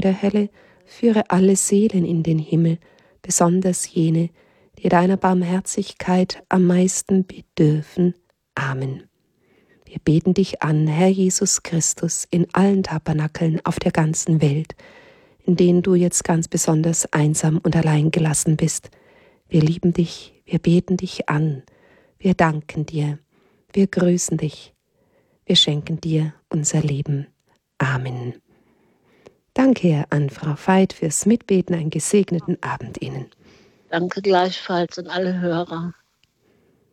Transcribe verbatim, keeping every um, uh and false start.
der Hölle, führe alle Seelen in den Himmel, besonders jene, die deiner Barmherzigkeit am meisten bedürfen. Amen. Wir beten dich an, Herr Jesus Christus, in allen Tabernakeln auf der ganzen Welt, in denen du jetzt ganz besonders einsam und allein gelassen bist. Wir lieben dich, wir beten dich an, wir danken dir, wir grüßen dich, wir schenken dir unser Leben. Amen. Danke an Frau Veit fürs Mitbeten, einen gesegneten Abend Ihnen. Danke gleichfalls an alle Hörer.